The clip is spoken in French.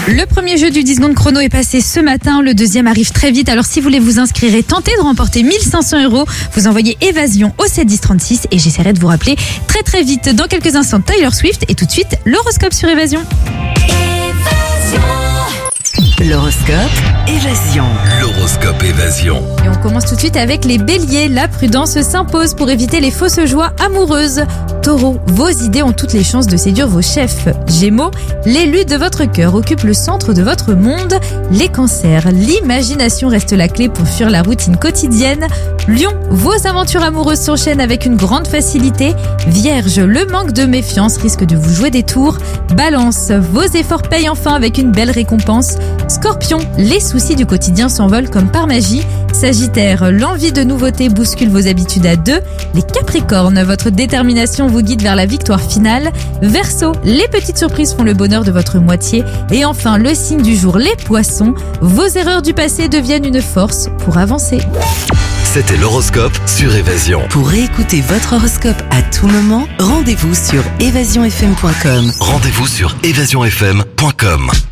Le premier jeu du 10 secondes chrono est passé ce matin, le deuxième arrive très vite. Alors si vous voulez vous inscrire et tenter de remporter 1500 €, vous envoyez Évasion au 71036 et j'essaierai de vous rappeler très très vite. Dans quelques instants, Taylor Swift et tout de suite, l'horoscope sur Évasion. L'horoscope Évasion. L'horoscope Évasion. Et on commence tout de suite avec les béliers. La prudence s'impose pour éviter les fausses joies amoureuses. Taureau, vos idées ont toutes les chances de séduire vos chefs. Gémeaux, l'élu de votre cœur occupe le centre de votre monde. Les cancers, l'imagination reste la clé pour fuir la routine quotidienne. Lion, vos aventures amoureuses s'enchaînent avec une grande facilité. Vierge, le manque de méfiance risque de vous jouer des tours. Balance, vos efforts payent enfin avec une belle récompense. Scorpion, les soucis du quotidien s'envolent comme par magie. Sagittaire, l'envie de nouveauté bouscule vos habitudes à deux. Les Capricornes, votre détermination vous guide vers la victoire finale. Verseau, les petites surprises font le bonheur de votre moitié. Et enfin, le signe du jour, les Poissons, vos erreurs du passé deviennent une force pour avancer. C'était l'horoscope sur Évasion. Pour réécouter votre horoscope à tout moment, rendez-vous sur évasionfm.com. Rendez-vous sur évasionfm.com.